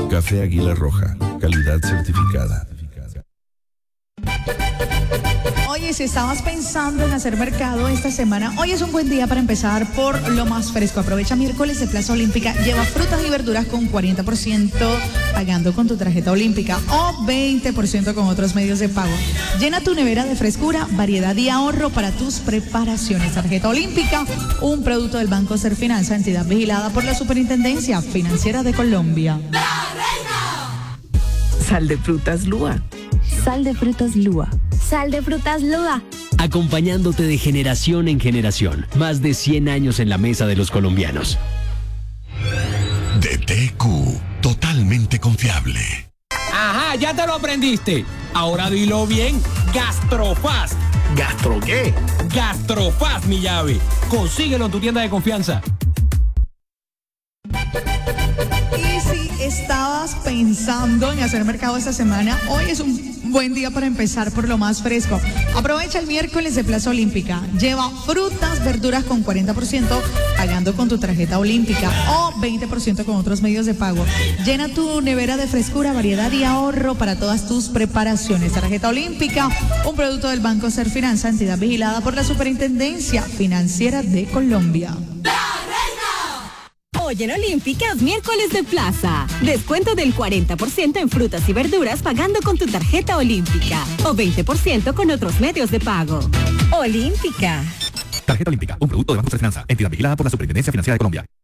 Café Águila Roja, calidad certificada. Oye, si estabas pensando en hacer mercado esta semana, hoy es un buen día para empezar por lo más fresco. Aprovecha miércoles de Plaza Olímpica. Lleva frutas y verduras con 40% pagando con tu tarjeta olímpica o 20% con otros medios de pago. Llena tu nevera de frescura, variedad y ahorro para tus preparaciones. Tarjeta olímpica, un producto del Banco Serfinanza, entidad vigilada por la Superintendencia Financiera de Colombia. Sal de frutas Lua. Sal de frutas Lua. Sal de frutas Lua. Acompañándote de generación en generación. Más de 100 años en la mesa de los colombianos. DTQ, totalmente confiable. Ajá, ya te lo aprendiste. Ahora dilo bien. Gastrofast. ¿Gastro qué? Gastrofast, mi llave. Consíguelo en tu tienda de confianza. Y si estabas pensando en hacer mercado esta semana, hoy es un buen día para empezar por lo más fresco. Aprovecha el miércoles de Plaza Olímpica. Lleva frutas, verduras con 40% pagando con tu tarjeta olímpica o 20% con otros medios de pago. Llena tu nevera de frescura, variedad y ahorro para todas tus preparaciones. Tarjeta olímpica, un producto del Banco Serfinanza, entidad vigilada por la Superintendencia Financiera de Colombia. Hoy en Olímpica, miércoles de plaza. Descuento del 40% en frutas y verduras pagando con tu tarjeta olímpica o 20% con otros medios de pago. Olímpica. Tarjeta Olímpica, un producto de Banco Serfinanza, entidad vigilada por la Superintendencia Financiera de Colombia.